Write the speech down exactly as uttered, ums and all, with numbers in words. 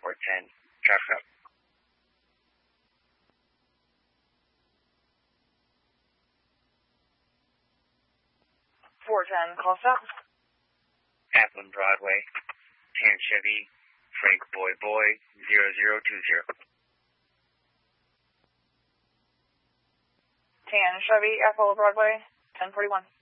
four ten. Traffic up. four ten, call stop. Aplin Broadway, ten Chevy, Frank Boy Boy, zero zero two zero. ten Chevy, Apple Broadway, ten forty-one.